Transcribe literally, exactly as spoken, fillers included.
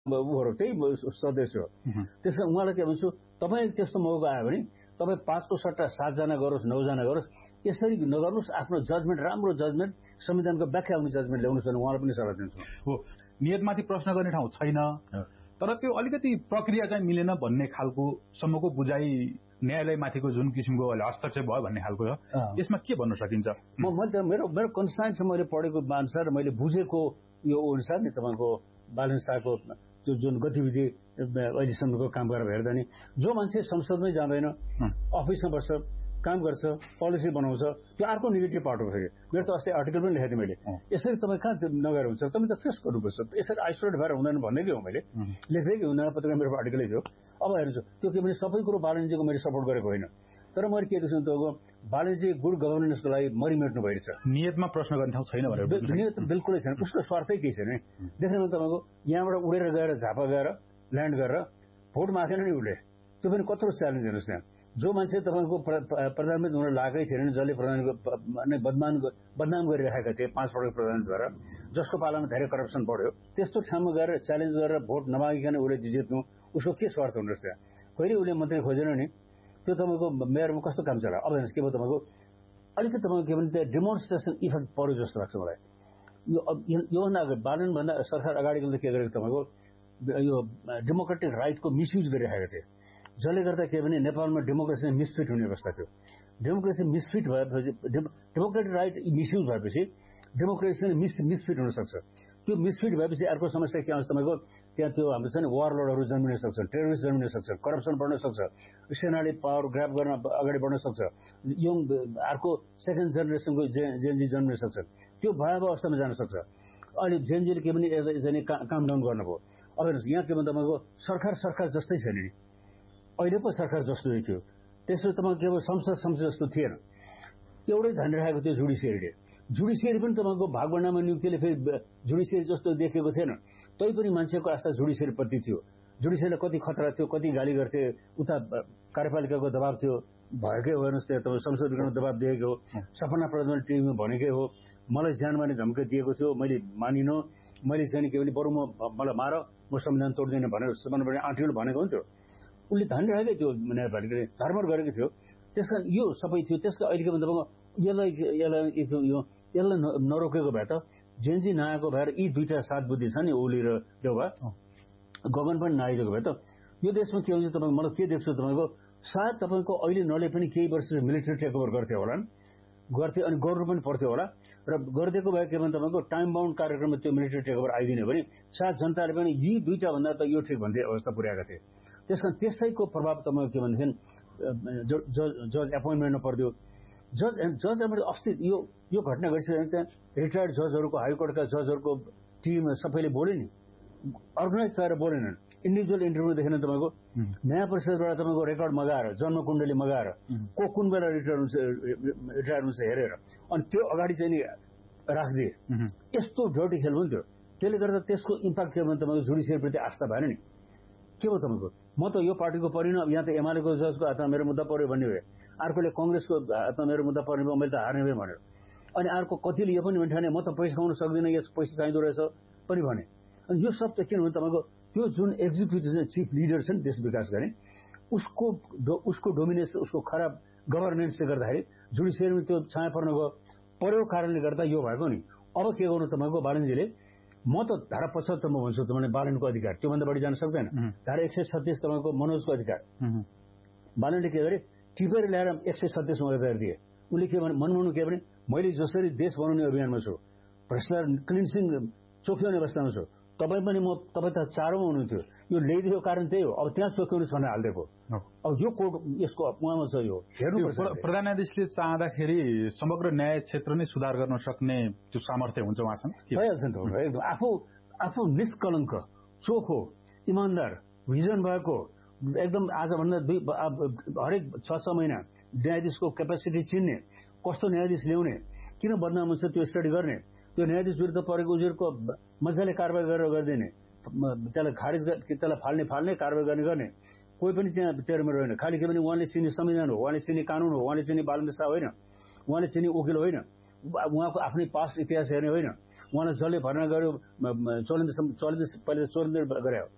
उहरू त्यही सदस्य हो। त्यसकारण उहाँलाई के भन्छु, तपाईँ त्यस्तो मौका आयो भने तपाईँ पाँचको सट्टा सातजना गरोस्, नौजना गरोस्, यसरी नगर्नुहोस्। आफ्नो जजमेन्ट, राम्रो जजमेन्ट, संविधानको व्याख्या हुने जजमेन्ट ल्याउनुहोस् भने उहाँलाई पनि सल्लाह दिन्छु। हो, नियतमाथि प्रश्न गर्ने ठाउँ छैन, तर त्यो अलिकति प्रक्रिया चाहिँ मिलेन भन्ने खालको सम्मको बुझाइ न्यायालयमाथिको जुन किसिमको हस्तक्षेप भयो भन्ने खालको छ, यसमा के भन्न सकिन्छ? म मैले मेरो मेरो कन्साइन्स मैले पढेको अनुसार, मैले बुझेको यो अनुसार नि तपाईँको बालन शाहको त्यो जुन गतिविधि अहिलेसम्मको काम गरेर हेर्दा नि, जो मान्छे संसदमै जाँदैन, अफिसमा बस्छ, काम गर्छ, पोलिसी बनाउँछ, त्यो अर्को नेगेटिभ पार्ट हो। फेरि मेरो त अस्ति आर्टिकल पनि लेखेको थिएँ मैले, यसरी तपाईँ कहाँ नगएर हुन्छ, तपाईँ त फेस गर्नुपर्छ, यसरी आइसोलेट भएर हुँदैन भन्नेकै हो। मैले लेखेकै हुँदैन, पत्रिका मेरो आर्टिकलै थियो। अब हेर्छु त्यो के भने सबै कुरो बालनजीको मैले सपोर्ट गरेको होइन, तर मैले के देख्छु तपाईँको बालनजी गुड गभर्नेन्सको लागि मरिमेट्नु भइरहेछ। नियतमा प्रश्न गर्ने ठाउँ छैन भनेर? नियत बिल्कुलै छैन, उसको स्वार्थै केही छैन। देख्नु भने तपाईँको यहाँबाट उडेर गएर झापा गएर ल्यान्ड गरेर भोट मागेन नि उसले, त्यो पनि कत्रो च्यालेन्ज हेर्नुहोस्। त्यहाँ जो मान्छे तपाईँको प्रधानमन्त्री हुन लागेकै थिएन, जसले प्रधानको बदनाम बदनाम गरिरहेका थिए पाँच पटक प्रधानद्वारा, जसको पालामा धेरै करप्सन बढ्यो, त्यस्तो ठाउँमा गएर च्यालेन्ज गरेर भोट नमागिकन उसले जित्नु, उसको के स्वार्थ हुनुहोस्। त्यहाँ कहिले उसले मन्त्री खोजेन नि, त्यो तपाईँको मेयरमा कस्तो काम चला। अब हेर्नुहोस् के भयो तपाईँको अलिकति तपाईँको के भने त्यहाँ डेमोन्स्ट्रेसन इफेक्ट पर्यो जस्तो लाग्छ मलाई। यो योभन्दा अगाडि बालनभन्दा सरकार अगाडिको त के गरेको तपाईँको यो डेमोक्रेटिक राइटको मिसयुज गरिरहेका थिए, जसले गर्दा के भने नेपालमा डेमोक्रेसी मिसफिट हुने अवस्था थियो। डेमोक्रेसी मिसफिट भएपछि, डेमोक्रेटिक राइट मिसयुज भएपछि डेमोक्रेसी मिस मिसफिट हुन सक्छ। त्यो मिसफिट भएपछि अर्को समस्या के आउँछ तपाईँको, त्यहाँ त्यो हाम्रो छ नि वारलोडहरू जन्मिन सक्छ, टेरोरिस्ट जन्मिन सक्छ, करप्सन बढ्न सक्छ, सेनाले पावर ग्राब गर्न अगाडि बढ्न सक्छ, यङ अर्को सेकेन्ड जेनेरेसनको जे जेनजी जन्मिन सक्छ, त्यो भयावह अवस्थामा जान सक्छ। अहिले जेनजीले के भने यसरी काम डाउन गर्नुभयो। अब हेर्नुहोस् यहाँ के भने तपाईँको सरकार सरकार जस्तै छैन नि, अहिले पो सरकार जस्तो थियो, त्यसो तपाईँको के भयो संसद संसद जस्तो थिएन, एउटै धनिरहेको थियो जुडिसियरीले। जुडिसियरी पनि तपाईँको भागभण्डामा नियुक्तिले फेरि जुडिसियरी जस्तो देखेको थिएन, तै पनि मान्छेको आस्था जुडिसियरीप्रति थियो। जुडिसियरीलाई कति खतरा थियो, कति गाली गर्थे, उता कार्यपालिकाको दबाब थियो, भएकै हो। हेर्नुहोस् त्यहाँ तपाईँ संसदीकरण दबाब दिएको हो, सपना प्रधान टिभीमा भनेकै हो, मलाई ज्यान मार्ने धम्की दिएको थियो, मैले मानिन, मैले चाहिँ के भने बरु म मलाई मार, म संविधान तोड्दैन भनेर सपना प्रधान आँटिलो भनेको हुन्थ्यो। उसले धनिरहेकै थियो, न्यायपालिकाले धर्मर गरेको थियो। त्यसकारण यो सबै थियो। त्यसका अहिले के भन्दा यसलाई यसलाई यो यसलाई नरोकेको भए त जेनजी नआएको भएर यी दुईटा सात बुद्धि छ नि, ओली र देउबा गगन पनि नआइदिएको भए त यो देशमा के हुन्छ तपाईँको मलाई के देख्छु तपाईँको सायद तपाईँको अहिले नले पनि केही वर्ष मिलिट्री टेकओभर गर्थे होला गर्थे अनि गर्नु पनि पर्थ्यो होला र गरिदिएको भए के भने तपाईँको टाइम बााउन्ड कार्यक्रममा त्यो मिलिट्री टेकओभर आइदिने भने सायद जनताले पनि यी दुईटा भन्दा त यो ठिक भन्ने अवस्था पुर्याएका थिए। त्यसकारण त्यसैको प्रभाव तपाईँको के भनेदेखि जज एपोइन्टमेन्टमा पर्दियो। जज जज एपोइन्टमेन्ट अस्ति यो यो घटना घटिसक्यो भने त्यहाँ रिटायर्ड जजहरूको हाइकोर्टका जजहरूको टिम सबैले बोले नि, अर्गनाइज गरेर बोलेनन्। इन्डिभिजुअल इन्टरभ्यू देखेन तपाईँको न्याय परिषदबाट तपाईँको रेकर्ड मगाएर जन्म कुण्डली मगाएर को कुन बेला रिटायर हुन्छ रिटायर हुन्छ हेरेर अनि त्यो अगाडि चाहिँ नि राखिदिए। यस्तो डर्टी खेल हुन्थ्यो। त्यसले गर्दा त्यसको इम्प्याक्ट के भने तपाईँको जुडिसियरीप्रति आस्था भएन नि। के हो तपाईँको म त यो पार्टीको परिन यहाँ त एमालेको जजको हातमा मेरो मुद्दा पर्यो भन्ने भए, अर्कोले कङ्ग्रेसको हातमा मेरो मुद्दा पर्ने भयो मैले त हार्ने भए भन्यो। अनि अर्को कतिले यो पनि भन्ठाने म त पैसा खाउन सक्दिनँ, यस पैसा चाहिँदो रहेछ पनि भने। अनि यो सब त किनभने तपाईँको त्यो जुन एक्जिक्युटिभ चिफ लिडर छ नि देश विकास गर्ने उसको उसको डोमिनेसन उसको खराब गभर्नेन्सले गर्दाखेरि जुडिसियरीमा त्यो छाया पर्न गयो पर्यो कारणले गर्दा यो भएको नि। अब के गर्नु तपाईँको बालनजीले, म त धारा पचहत्तरमा भन्छु तपाईँले बालनको अधिकार त्योभन्दा बढी जान सक्दैन। धारा एक सय छत्तिस तपाईँको मनोजको अधिकार बालनले के गरे टिपेर ल्याएर एक सय छत्तिसमा अधिकार दिए। उसले के भने मनमोहन के भने मैले जसरी देश बनाउने अभियानमा छु, भ्रष्टाचार क्लिन्सिङ चोख्याउने अवस्थामा छु, तपाईँ पनि म तपाईँ त चारौँ हुनुहुन्थ्यो, यो ल्याइदिएको कारण त्यही हो। अब त्यहाँ चोख्याउनुहोस् भनेर हालिदिएको। अब यो कोर्ट यसको उहाँमा छ, यो हेर्नुपर्छ। प्रधान न्यायाधीशले चाहँदाखेरि समग्र न्याय क्षेत्र नै सुधार गर्न सक्ने त्यो सामर्थ्य हुन्छ उहाँसँग, भइहाल्छ नि त। एकदम आफू आफू निष्कलङ्क चोखो इमान्दार भिजन भएको एकदम आजभन्दा दुई हरेक छ छ महिना न्यायाधीशको क्यापेसिटी चिन्ने, कस्तो न्यायाधीश ल्याउने, किन बदनाम हुन्छ त्यो स्टडी गर्ने, त्यो न्यायाधीश विरुद्ध परेको उजुरको मजाले कारवाही गरेर गरिदिने, त्यसलाई खारिज त्यसलाई फाल्ने फाल्ने कारवाही गर्ने गर्ने कोही पनि त्यहाँ तेरोमा रहेन। खालि के भने उहाँले चिने संविधान हो, उहाँले चिने कानुन हो, उहाँले चिने बालन्द्र शाह होइन, उहाँले चिने वकिल होइन, उहाँको आफ्नै पास्ट इतिहास हेर्ने होइन, उहाँलाई जसले भर्ना गर्यो चोलेन्द्र चोलेन्द्र पहिले चोलेन्द्र गरे